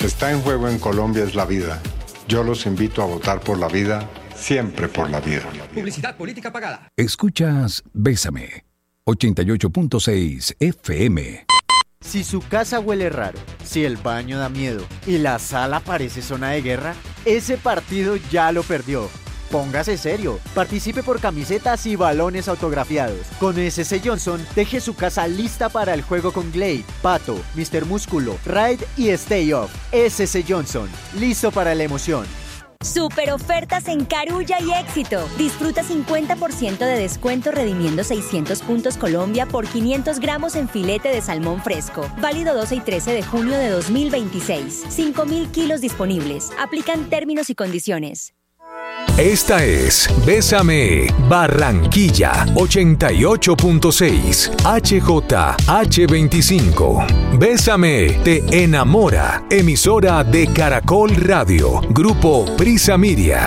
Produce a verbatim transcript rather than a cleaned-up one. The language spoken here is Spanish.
que está en juego en Colombia es la vida. Yo los invito a votar por la vida, siempre por la vida. Publicidad política pagada. Escuchas Bésame, ochenta y ocho punto seis F M. Si su casa huele raro, si el baño da miedo y la sala parece zona de guerra, ese partido ya lo perdió. Póngase serio, participe por camisetas y balones autografiados. Con S C Johnson, deje su casa lista para el juego con Glade, Pato, mister Músculo, Raid y Stay Off. S C Johnson, listo para la emoción. Super ofertas en Carulla y Éxito. Disfruta cincuenta por ciento de descuento redimiendo seiscientos puntos Colombia por quinientos gramos en filete de salmón fresco. Válido doce y trece de junio de dos mil veintiséis. cinco mil kilos disponibles. Aplican términos y condiciones. Esta es Bésame Barranquilla ochenta y ocho punto seis H J H veinticinco. Bésame te enamora. Emisora de Caracol Radio. Grupo Prisa Media.